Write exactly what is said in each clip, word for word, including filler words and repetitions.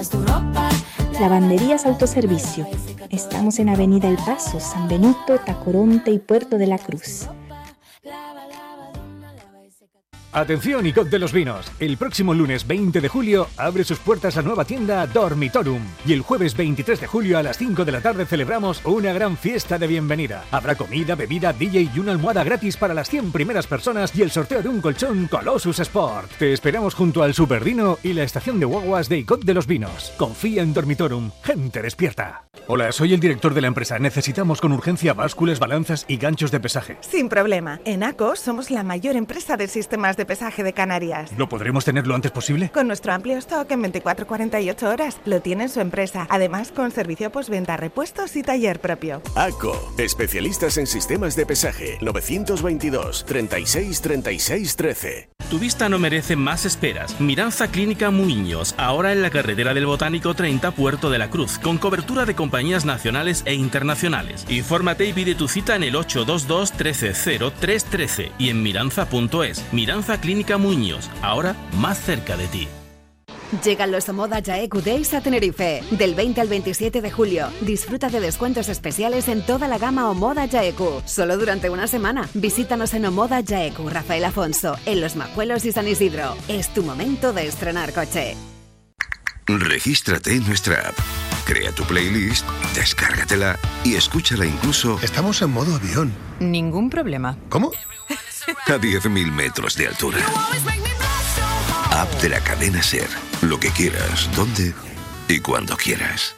Lavanderías Autoservicio. Estamos en Avenida El Paso, San Benito, Tacoronte y Puerto de la Cruz. Atención, I C O P de los Vinos. El próximo lunes veinte de julio abre sus puertas la nueva tienda Dormitorum. Y el jueves veintitrés de julio a las cinco de la tarde celebramos una gran fiesta de bienvenida. Habrá comida, bebida, D J y una almohada gratis para las cien primeras personas y el sorteo de un colchón Colossus Sport. Te esperamos junto al Superdino y la estación de guaguas de I C O P de los Vinos. Confía en Dormitorum. Gente despierta. Hola, soy el director de la empresa. Necesitamos con urgencia básculas, balanzas y ganchos de pesaje. Sin problema. En A C O somos la mayor empresa de sistemas de pesaje de Canarias. ¿Lo podremos tener lo antes posible? Con nuestro amplio stock en veinticuatro a cuarenta y ocho horas. Lo tiene en su empresa. Además, con servicio postventa, repuestos y taller propio. A C O, especialistas en sistemas de pesaje. novecientos veintidós, treinta y seis, treinta y seis, trece. Tu vista no merece más esperas. Miranza Clínica Muiños, ahora en la carretera del Botánico treinta, Puerto de la Cruz, con cobertura de compañías nacionales e internacionales. Infórmate y pide tu cita en el ocho dos dos, trece cero tres trece y en miranza punto es. Miranza Clínica Muiños, ahora más cerca de ti. Llegan los Omoda Jaeku Days a Tenerife. Del veinte al veintisiete de julio. Disfruta de descuentos especiales en toda la gama Omoda Jaeku. Solo durante una semana. Visítanos en Omoda Jaeku, Rafael Afonso, en Los Majuelos y San Isidro. Es tu momento de estrenar coche. Regístrate en nuestra app. Crea tu playlist, descárgatela y escúchala incluso... Estamos en modo avión. Ningún problema. ¿Cómo? A diez mil metros de altura. App de la cadena SER. Lo que quieras, donde y cuando quieras.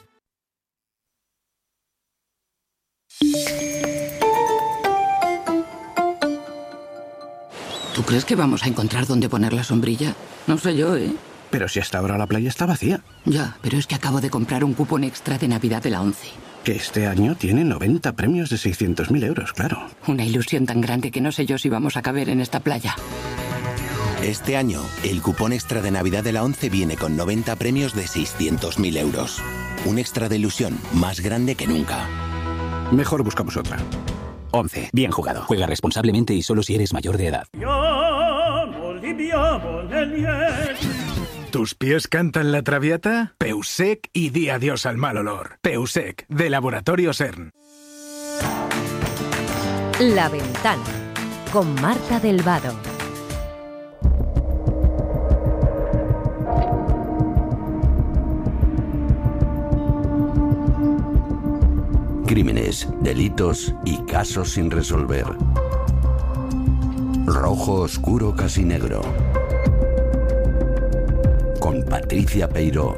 ¿Tú crees que vamos a encontrar dónde poner la sombrilla? No sé yo, ¿eh? Pero si hasta ahora la playa está vacía. Ya, pero es que acabo de comprar un cupón extra de Navidad de la ONCE. Que este año tiene noventa premios de seiscientos mil euros, claro. Una ilusión tan grande que no sé yo si vamos a caber en esta playa. Este año, el cupón extra de Navidad de la ONCE viene con noventa premios de seiscientos mil euros. Un extra de ilusión más grande que nunca. Mejor buscamos otra. ONCE. Bien jugado. Juega responsablemente y solo si eres mayor de edad. ¿Tus pies cantan la Traviata? Peusec y di adiós al mal olor. Peusec, de Laboratorio CERN. La Ventana, con Marta del Vado. Crímenes, delitos y casos sin resolver. Rojo oscuro casi negro. Con Patricia Peiró.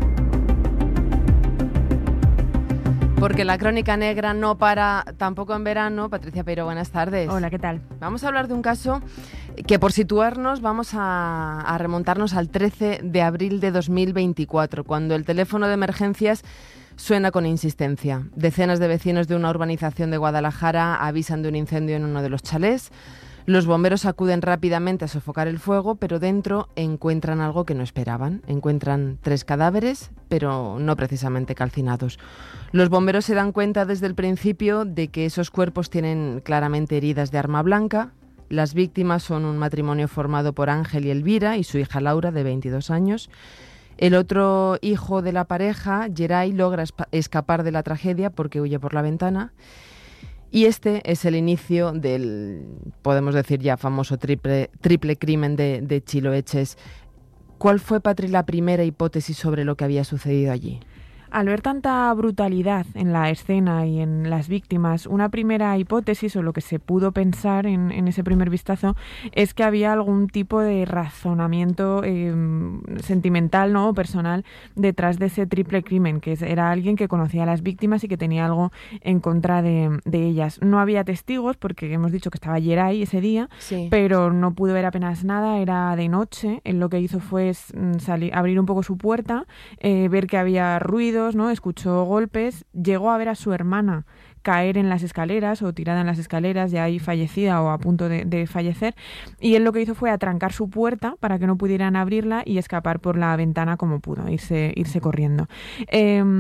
Porque la crónica negra no para tampoco en verano. Patricia Peiró, buenas tardes. Hola, ¿qué tal? Vamos a hablar de un caso que, por situarnos, vamos a, a remontarnos al trece de abril de dos mil veinticuatro, cuando el teléfono de emergencias suena con insistencia. Decenas de vecinos de una urbanización de Guadalajara avisan de un incendio en uno de los chalés. Los bomberos acuden rápidamente a sofocar el fuego, pero dentro encuentran algo que no esperaban. Encuentran tres cadáveres, pero no precisamente calcinados. Los bomberos se dan cuenta desde el principio de que esos cuerpos tienen claramente heridas de arma blanca. Las víctimas son un matrimonio formado por Ángel y Elvira y su hija Laura, de veintidós años. El otro hijo de la pareja, Geray, logra escapar de la tragedia porque huye por la ventana. Y este es el inicio del, podemos decir ya, famoso triple, triple crimen de, de Chiloeches. ¿Cuál fue, Patri, la primera hipótesis sobre lo que había sucedido allí? Al ver tanta brutalidad en la escena y en las víctimas, una primera hipótesis, o lo que se pudo pensar en, en ese primer vistazo, es que había algún tipo de razonamiento eh, sentimental, ¿no?, o personal detrás de ese triple crimen, que era alguien que conocía a las víctimas y que tenía algo en contra de, de ellas. No había testigos, porque hemos dicho que estaba Geray ese día, sí, pero no pudo ver apenas nada, era de noche. Él lo que hizo fue salir, abrir un poco su puerta, eh, ver que había ruido, ¿no? Escuchó golpes, llegó a ver a su hermana caer en las escaleras o tirada en las escaleras, ya ahí fallecida o a punto de, de fallecer, y él lo que hizo fue atrancar su puerta para que no pudieran abrirla y escapar por la ventana como pudo, irse, irse corriendo. Eh,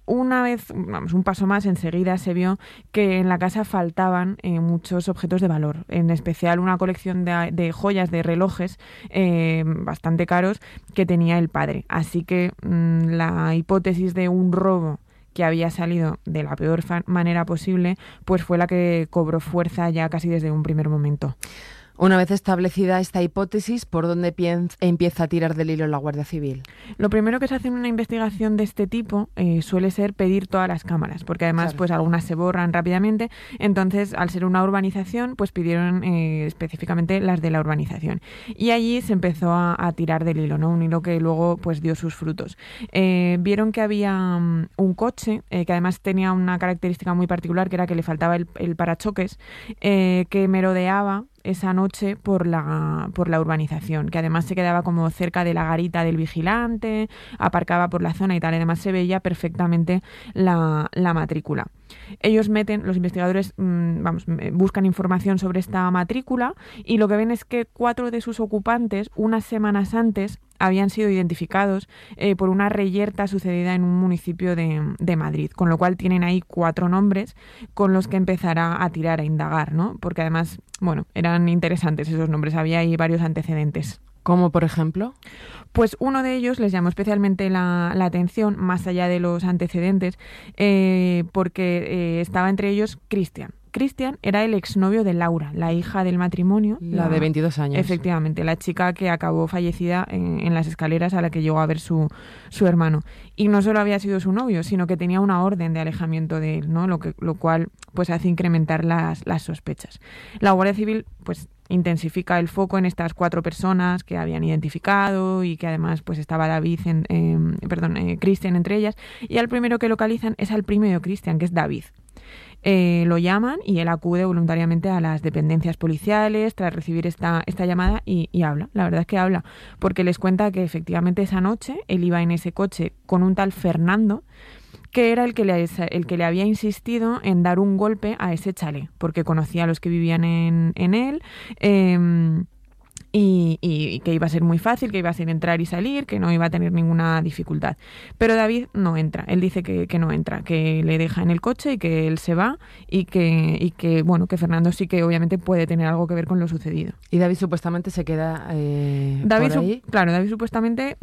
una vez, vamos, un paso más, enseguida se vio que en la casa faltaban eh, muchos objetos de valor, en especial una colección de, de joyas, de relojes eh, bastante caros que tenía el padre. Así que mmm, la hipótesis de un robo que había salido de la peor manera posible, pues fue la que cobró fuerza ya casi desde un primer momento. Una vez establecida esta hipótesis, ¿por dónde empieza a tirar del hilo la Guardia Civil? Lo primero que se hace en una investigación de este tipo eh, suele ser pedir todas las cámaras, porque además claro. pues algunas se borran rápidamente. Entonces, al ser una urbanización, pues pidieron eh, específicamente las de la urbanización. Y allí se empezó a, a tirar del hilo, ¿no? Un hilo que luego pues dio sus frutos. Eh, vieron que había um, un coche eh, que además tenía una característica muy particular, que era que le faltaba el, el parachoques, eh, que merodeaba esa noche por la por la urbanización, que además se quedaba como cerca de la garita del vigilante, aparcaba por la zona y tal, y además se veía perfectamente la, la matrícula. Ellos meten, los investigadores mmm, vamos, buscan información sobre esta matrícula y lo que ven es que cuatro de sus ocupantes, unas semanas antes, habían sido identificados eh, por una reyerta sucedida en un municipio de, de Madrid, con lo cual tienen ahí cuatro nombres con los que empezar a, a tirar, a indagar, ¿no? Porque además, bueno, eran interesantes esos nombres, había ahí varios antecedentes. ¿Cómo, por ejemplo? Pues uno de ellos les llamó especialmente la, la atención, más allá de los antecedentes, eh, porque eh, estaba entre ellos Cristian. Cristian era el exnovio de Laura, la hija del matrimonio. La, la de veintidós años. Efectivamente, la chica que acabó fallecida en, en las escaleras a la que llegó a ver su, su hermano. Y no solo había sido su novio, sino que tenía una orden de alejamiento de él, ¿no? Lo que, lo cual pues hace incrementar las, las sospechas. La Guardia Civil pues intensifica el foco en estas cuatro personas que habían identificado y que además pues estaba David, en, eh, perdón, eh, Cristian entre ellas. Y al primero que localizan es al primo de Cristian, que es David. Eh, lo llaman y él acude voluntariamente a las dependencias policiales tras recibir esta, esta llamada y, y habla. La verdad es que habla, porque les cuenta que efectivamente esa noche él iba en ese coche con un tal Fernando, que era el que le, el que le había insistido en dar un golpe a ese chalet, porque conocía a los que vivían en, en él. Eh, Y, y que iba a ser muy fácil, que iba a ser entrar y salir, que no iba a tener ninguna dificultad. Pero David no entra, él dice que, que no entra, que le deja en el coche y que él se va y que, y que, bueno, que Fernando sí que obviamente puede tener algo que ver con lo sucedido. Y David supuestamente se queda eh, David por ahí. Su- claro, David supuestamente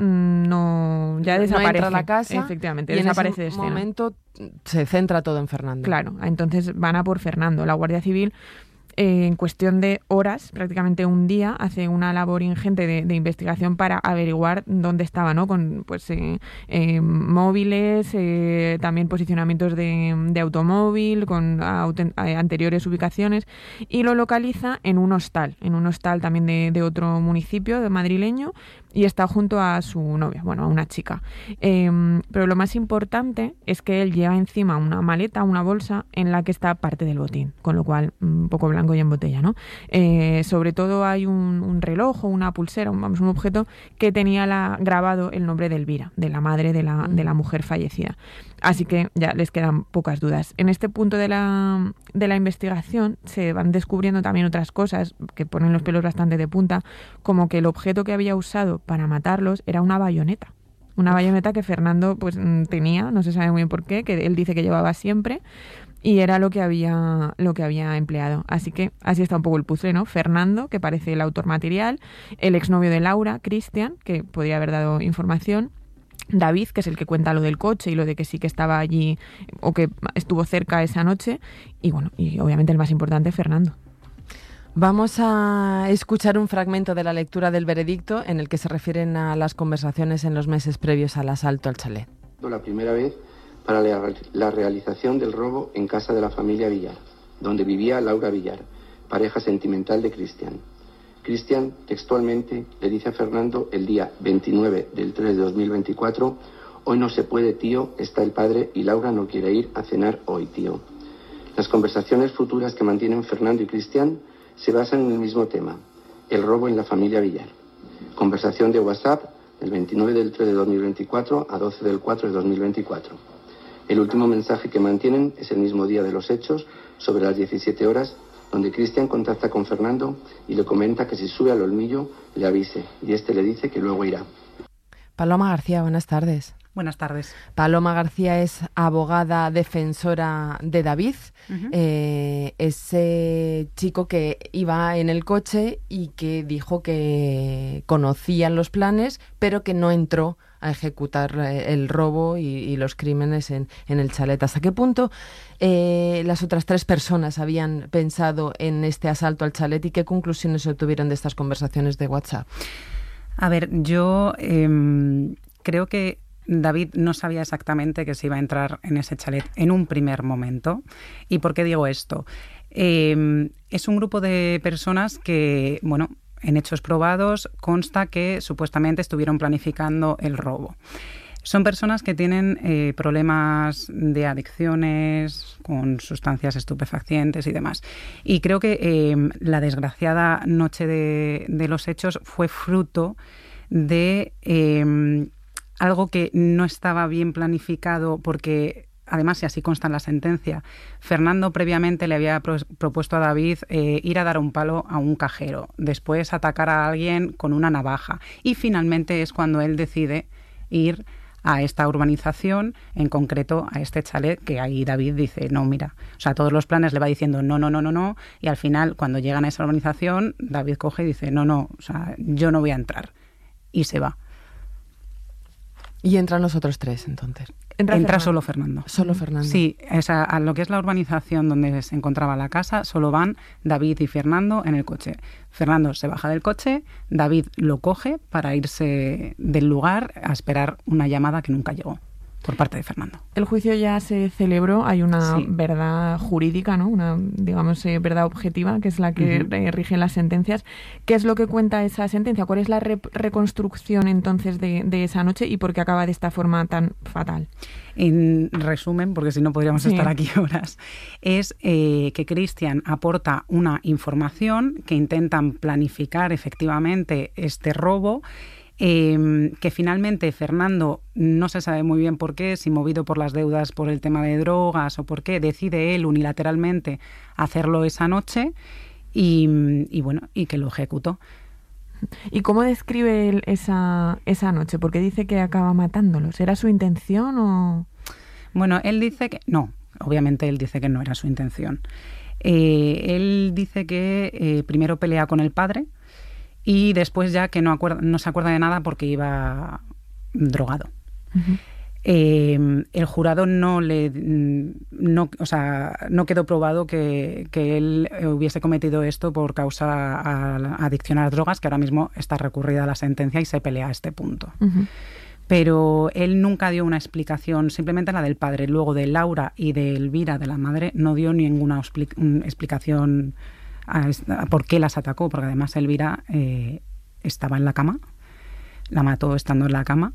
no ya no desaparece. Entra a la casa, efectivamente, y desaparece en de ese escena. momento se centra todo en Fernando. Claro, entonces van a por Fernando. La Guardia Civil, Eh, en cuestión de horas, prácticamente un día, hace una labor ingente de, de investigación para averiguar dónde estaba, ¿no? Con pues eh, eh, móviles, eh, también posicionamientos de, de automóvil, con auten- anteriores ubicaciones, y lo localiza en un hostal, en un hostal también de, de otro municipio de madrileño, y está junto a su novia, bueno, a una chica. Eh, pero lo más importante es que él lleva encima una maleta, una bolsa, en la que está parte del botín, con lo cual, un poco blanco y en botella, ¿no? Eh, sobre todo hay un, un reloj o una pulsera, un, vamos, un objeto que tenía la, grabado el nombre de Elvira, de la madre de la, de la mujer fallecida. Así que ya les quedan pocas dudas. En este punto de la, de la investigación se van descubriendo también otras cosas que ponen los pelos bastante de punta, como que el objeto que había usado para matarlos era una bayoneta. Una bayoneta que Fernando pues tenía, no se sabe muy bien por qué, que él dice que llevaba siempre, y era lo que había lo que había empleado. Así que así está un poco el puzzle, ¿no? Fernando, que parece el autor material, el exnovio de Laura, Cristian, que podría haber dado información, David, que es el que cuenta lo del coche y lo de que sí que estaba allí o que estuvo cerca esa noche, y bueno, y obviamente el más importante, Fernando. Vamos a escuchar un fragmento de la lectura del veredicto en el que se refieren a las conversaciones en los meses previos al asalto al chalet. La primera vez para la realización del robo en casa de la familia Villar, donde vivía Laura Villar, pareja sentimental de Cristian. Cristian textualmente le dice a Fernando el día veintinueve del tres de dos mil veinticuatro: hoy no se puede, tío, está el padre y Laura no quiere ir a cenar hoy, tío. Las conversaciones futuras que mantienen Fernando y Cristian se basan en el mismo tema, el robo en la familia Villar. Conversación de WhatsApp del veintinueve del tres de dos mil veinticuatro a doce del cuatro de dos mil veinticuatro. El último mensaje que mantienen es el mismo día de los hechos, sobre las diecisiete horas, donde Cristian contacta con Fernando y le comenta que si sube al Olmillo le avise, y este le dice que luego irá. Paloma García, buenas tardes. Buenas tardes. Paloma García es abogada defensora de David, uh-huh. eh, ese chico que iba en el coche y que dijo que conocía los planes, pero que no entró a ejecutar el robo y, y los crímenes en, en el chalet. ¿Hasta qué punto eh, las otras tres personas habían pensado en este asalto al chalet y qué conclusiones se obtuvieron de estas conversaciones de WhatsApp? A ver, yo eh, creo que David no sabía exactamente que se iba a entrar en ese chalet en un primer momento. ¿Y por qué digo esto? Eh, es un grupo de personas que, bueno, en hechos probados consta que supuestamente estuvieron planificando el robo. Son personas que tienen eh, problemas de adicciones con sustancias estupefacientes y demás. Y creo que eh, la desgraciada noche de, de los hechos fue fruto de eh, algo que no estaba bien planificado porque, además, y así consta en la sentencia, Fernando previamente le había pro- propuesto a David eh, ir a dar un palo a un cajero, después atacar a alguien con una navaja y finalmente es cuando él decide ir a esta urbanización, en concreto a este chalet, que ahí David dice, no, mira, o sea, todos los planes le va diciendo no, no, no, no, no, y al final, cuando llegan a esa urbanización, David coge y dice, no, no, o sea, yo no voy a entrar, y se va. Y entran los otros tres, entonces. Entra, Entra solo Fernando. Solo Fernando. Sí, esa, a lo que es la urbanización donde se encontraba la casa, solo van David y Fernando en el coche. Fernando se baja del coche, David lo coge para irse del lugar a esperar una llamada que nunca llegó por parte de Fernando. El juicio ya se celebró, hay una sí. verdad jurídica, ¿no? Una, digamos, eh, verdad objetiva, que es la que uh-huh. rige las sentencias. ¿Qué es lo que cuenta esa sentencia? ¿Cuál es la re- reconstrucción entonces de, de esa noche y por qué acaba de esta forma tan fatal? En resumen, porque si no podríamos sí. estar aquí horas, es eh, que Cristian aporta una información que intentan planificar efectivamente este robo. Eh, que finalmente Fernando no se sabe muy bien por qué, si movido por las deudas por el tema de drogas o por qué, decide él unilateralmente hacerlo esa noche y, y bueno, y que lo ejecutó. ¿Y cómo describe él esa, esa noche? Porque dice que acaba matándolos. ¿Era su intención o...? Bueno, él dice que... No, obviamente él dice que no era su intención. Eh, él dice que eh, primero pelea con el padre y después ya que no, acuerda, no se acuerda de nada porque iba drogado. Uh-huh. Eh, el jurado no le no, o sea, no quedó probado que, que él hubiese cometido esto por causa a la adicción a las drogas, que ahora mismo está recurrida a la sentencia y se pelea a este punto. Uh-huh. Pero él nunca dio una explicación, simplemente la del padre. Luego de Laura y de Elvira, de la madre, no dio ninguna expli- explicación a, a por qué las atacó, porque además Elvira eh, estaba en la cama, la mató estando en la cama,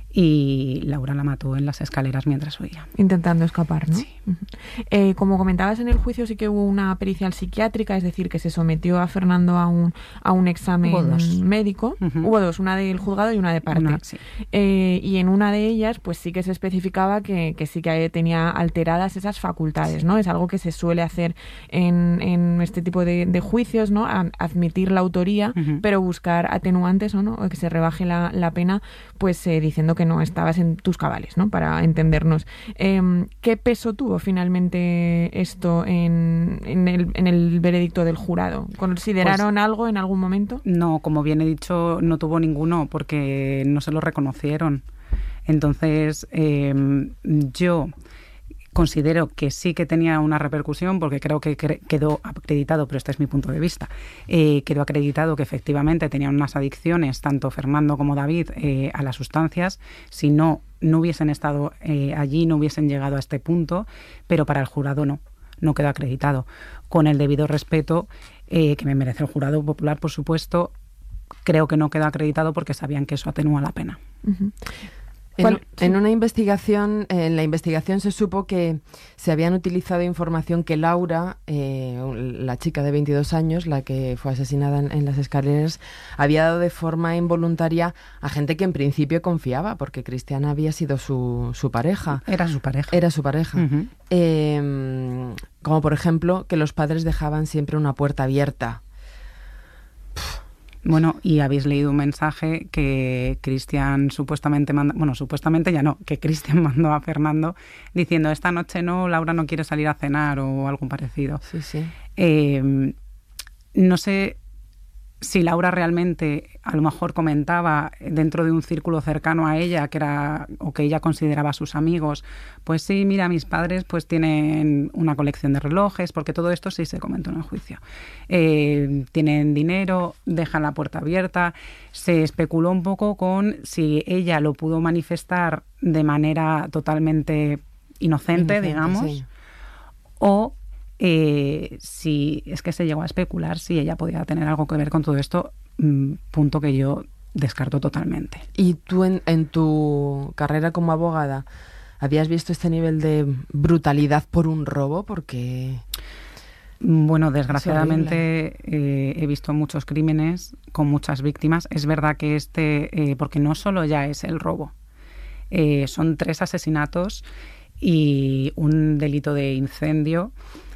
y Laura la mató en las escaleras mientras huía. Intentando escapar, ¿no? Sí. Uh-huh. Eh, como comentabas en el juicio, sí que hubo una pericial psiquiátrica, es decir, que se sometió a Fernando a un, a un examen médico. Uh-huh. Hubo dos, una del juzgado y una de parte. Una, sí. eh, y en una de ellas, pues sí que se especificaba que, que sí que tenía alteradas esas facultades, sí. ¿no? Es algo que se suele hacer en, en este tipo de, de juicios, ¿no? A, admitir la autoría, uh-huh. pero buscar atenuantes, ¿no? O que se rebaje la, la pena, pues eh, diciendo que no estabas en tus cabales, ¿no? Para entendernos. Eh, ¿Qué peso tuvo finalmente esto en, en, el, en el veredicto del jurado? ¿Consideraron pues, algo en algún momento? No, como bien he dicho, no tuvo ninguno porque no se lo reconocieron. Entonces, eh, yo considero que sí que tenía una repercusión porque creo que cre- quedó acreditado, pero este es mi punto de vista, eh, quedó acreditado que efectivamente tenían unas adicciones, tanto Fernando como David, eh, a las sustancias. Si no, no hubiesen estado eh, allí, no hubiesen llegado a este punto, pero para el jurado no, no quedó acreditado. Con el debido respeto eh, que me merece el jurado popular, por supuesto, creo que no quedó acreditado porque sabían que eso atenúa la pena. Uh-huh. En, en una investigación, en la investigación se supo que se habían utilizado información que Laura, eh, la chica de veintidós años, la que fue asesinada en, en las escaleras, había dado de forma involuntaria a gente que en principio confiaba, porque Cristian había sido su, su pareja. Era su pareja. Era su pareja. Uh-huh. Eh, como por ejemplo que los padres dejaban siempre una puerta abierta. Bueno, y habéis leído un mensaje que Cristian supuestamente manda, bueno, supuestamente ya no, que Cristian mandó a Fernando diciendo esta noche no, Laura no quiere salir a cenar o algo parecido. Sí, sí. Eh, no sé si Laura realmente a lo mejor comentaba dentro de un círculo cercano a ella que era o que ella consideraba a sus amigos, pues sí, mira, mis padres pues tienen una colección de relojes, porque todo esto sí se comentó en el juicio. Eh, tienen dinero, dejan la puerta abierta. Se especuló un poco con si ella lo pudo manifestar de manera totalmente inocente, inocente digamos, sí. o Eh, si es que se llegó a especular si ella podía tener algo que ver con todo esto, punto que yo descarto totalmente. ¿Y tú en, en tu carrera como abogada habías visto este nivel de brutalidad por un robo? Porque bueno, desgraciadamente eh, he visto muchos crímenes con muchas víctimas. Es verdad que este, eh, porque no solo ya es el robo, eh, son tres asesinatos y un delito de incendio.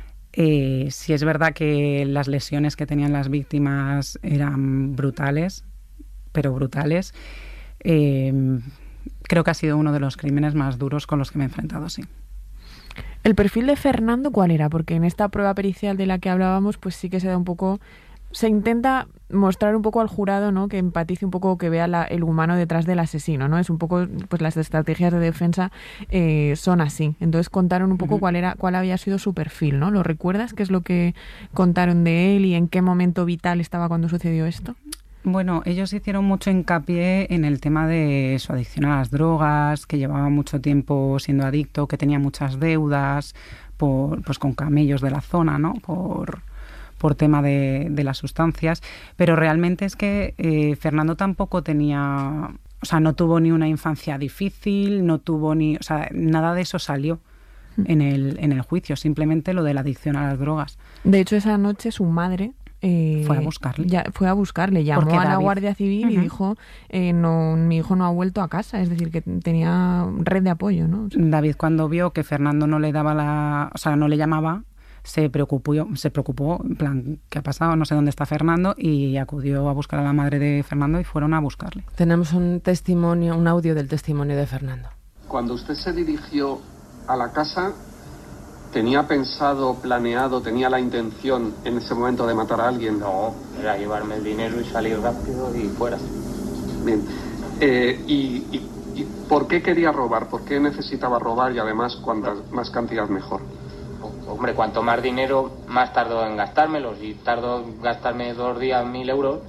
Eh, sí es verdad que las lesiones que tenían las víctimas eran brutales, pero brutales. Eh, creo que ha sido uno de los crímenes más duros con los que me he enfrentado, sí. ¿El perfil de Fernando cuál era? Porque en esta prueba pericial de la que hablábamos, pues sí que se da un poco... Se intenta mostrar un poco al jurado, ¿no? Que empatice un poco, que vea la, el humano detrás del asesino, ¿no? Es un poco, pues las estrategias de defensa eh, son así. Entonces contaron un poco uh-huh. cuál era, cuál había sido su perfil, ¿no? ¿Lo recuerdas? ¿Qué es lo que contaron de él y en qué momento vital estaba cuando sucedió esto? Bueno, ellos hicieron mucho hincapié en el tema de su adicción a las drogas, que llevaba mucho tiempo siendo adicto, que tenía muchas deudas por, pues con camellos de la zona, ¿no? Por por tema de, de las sustancias, pero realmente es que eh, Fernando tampoco tenía, o sea, no tuvo ni una infancia difícil, no tuvo ni, o sea, nada de eso salió en el, en el juicio, simplemente lo de la adicción a las drogas. De hecho, esa noche su madre eh, fue a buscarle. Ya, fue a buscarle, llamó Porque a la David, Guardia Civil uh-huh. y dijo, eh, no, mi hijo no ha vuelto a casa, es decir, que tenía red de apoyo, ¿no? O sea, David, cuando vio que Fernando no le daba la, o sea, no le llamaba, se preocupó, se preocupó, en plan, ¿qué ha pasado? No sé dónde está Fernando, y acudió a buscar a la madre de Fernando y fueron a buscarle. Tenemos un testimonio, un audio del testimonio de Fernando. Cuando usted se dirigió a la casa, ¿tenía pensado, planeado, tenía la intención en ese momento de matar a alguien? No, era llevarme el dinero y salir rápido y fuera. Bien. Eh, y, y, ¿Y por qué quería robar? ¿Por qué necesitaba robar y además cuantas más cantidad mejor? Hombre, cuanto más dinero, más tardo en gastármelo. Si tardo en gastarme dos días mil euros,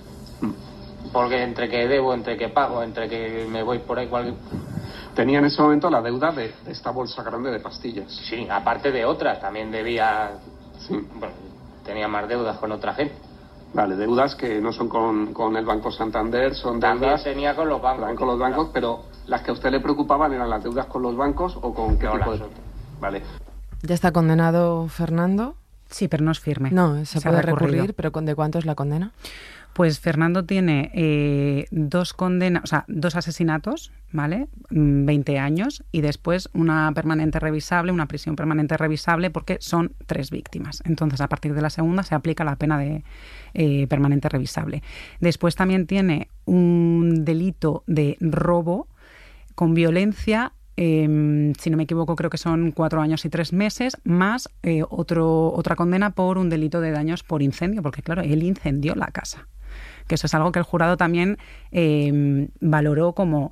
porque entre que debo, entre que pago, entre que me voy por ahí cualquier... Tenía en ese momento la deuda de, de esta bolsa grande de pastillas. Sí, aparte de otras, también debía... Sí. Bueno, tenía más deudas con otra gente. Vale, deudas que no son con, con el Banco Santander, son también deudas... También tenía con los bancos. Con los bancos, pero las que a usted le preocupaban eran las deudas con los bancos o con qué no, tipo de... Otras. Vale. ¿Ya está condenado Fernando? Sí, pero no es firme. No, se, se puede recurrir, pero ¿de cuánto es la condena? Pues Fernando tiene eh, dos condenas, o sea, dos asesinatos, ¿vale? veinte años y después una permanente revisable, una prisión permanente revisable porque son tres víctimas. Entonces, a partir de la segunda se aplica la pena de eh, permanente revisable. Después también tiene un delito de robo con violencia. Eh, si no me equivoco, creo que son cuatro años y tres meses, más eh, otro, otra condena por un delito de daños por incendio, porque claro, él incendió la casa. Que eso es algo que el jurado también eh, valoró como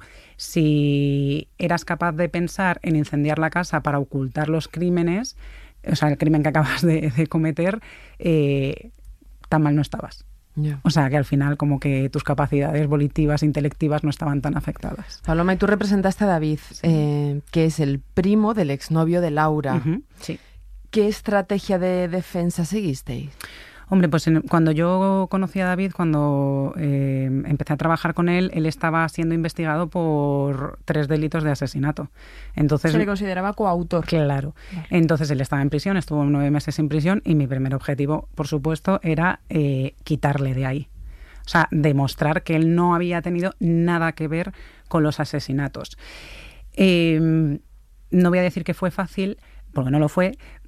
si eras capaz de pensar en incendiar la casa para ocultar los crímenes, o sea, el crimen que acabas de, de cometer, eh, tan mal no estabas. Yeah. O sea, que al final como que tus capacidades volitivas, intelectivas no estaban tan afectadas. Paloma, y tú representaste a David, sí. eh, que es el primo del exnovio de Laura. Uh-huh, sí. ¿Qué estrategia de defensa seguisteis? Hombre, pues en, cuando yo conocí a David, cuando eh, empecé a trabajar con él, él estaba siendo investigado por tres delitos de asesinato. Entonces se le consideraba coautor. Claro. Vale. Entonces él estaba en prisión, estuvo nueve meses en prisión y mi primer objetivo, por supuesto, era eh, quitarle de ahí. O sea, demostrar que él no había tenido nada que ver con los asesinatos. Eh, no voy a decir que fue fácil, porque no lo fue,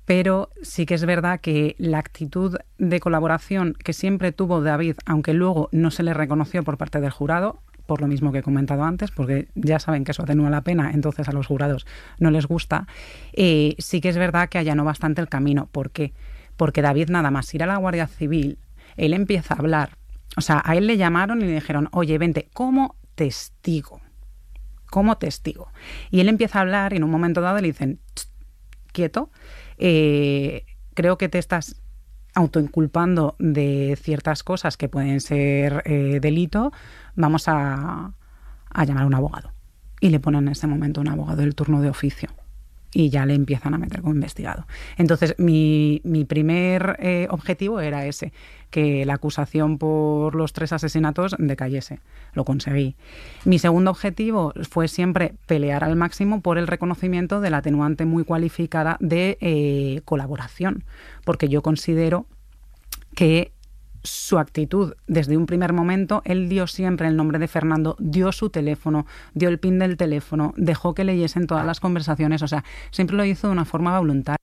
pero sí que es verdad que la actitud de colaboración que siempre tuvo David, aunque luego no se le reconoció por parte del jurado, por lo mismo que he comentado antes, porque ya saben que eso atenúa la pena, entonces a los jurados no les gusta, eh, sí que es verdad que allanó bastante el camino. ¿Por qué? Porque David, nada más ir a la Guardia Civil, él empieza a hablar. O sea, a él le llamaron y le dijeron, oye, vente como testigo, como testigo. Y él empieza a hablar y en un momento dado le dicen, quieto, eh, creo que te estás autoinculpando de ciertas cosas que pueden ser eh, delito, vamos a, a llamar a un abogado. Y le ponen en ese momento un abogado del turno de oficio. Y ya le empiezan a meter como investigado. Entonces, mi, mi primer eh, objetivo era ese, que la acusación por los tres asesinatos decayese. Lo conseguí. Mi segundo objetivo fue siempre pelear al máximo por el reconocimiento de la atenuante muy cualificada de eh, colaboración, porque yo considero que su actitud desde un primer momento, él dio siempre el nombre de Fernando, dio su teléfono, dio el pin del teléfono, dejó que leyesen todas las conversaciones, o sea, siempre lo hizo de una forma voluntaria.